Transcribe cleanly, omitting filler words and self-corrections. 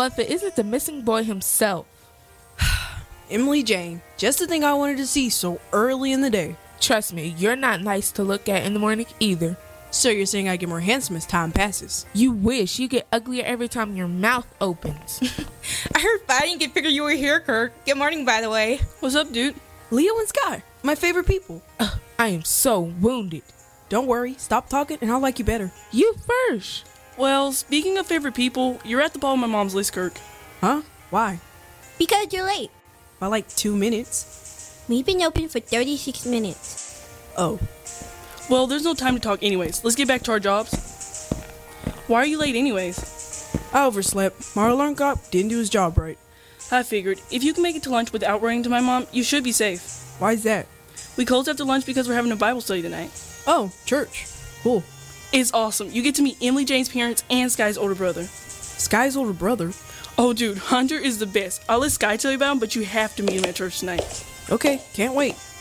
if it isn't the missing boy himself? Emily Jane, just the thing I wanted to see so early in the day. Trust me, you're not nice to look at in the morning either. So you're saying I get more handsome as time passes? You wish. You get uglier every time your mouth opens. I heard I didn't get figured you were here, Kirk. Good morning, by the way. What's up, dude? Leo and Sky, my favorite people. I am so wounded. Don't worry, stop talking and I'll like you better. You first. Well, speaking of favorite people, you're at the bottom of my mom's list, Kirk. Huh? Why? Because you're late. By like 2 minutes. We've been open for 36 minutes. Oh. Well, there's no time to talk anyways. Let's get back to our jobs. Why are you late anyways? I overslept. My alarm cop didn't do his job right. I figured, if you can make it to lunch without running to my mom, you should be safe. Why's that? We close after lunch because we're having a Bible study tonight. Oh, church. Cool. It's awesome. You get to meet Emily Jane's parents and Sky's older brother. Sky's older brother? Oh, dude, Hunter is the best. I'll let Sky tell you about him, but you have to meet him at church tonight. Okay, can't wait.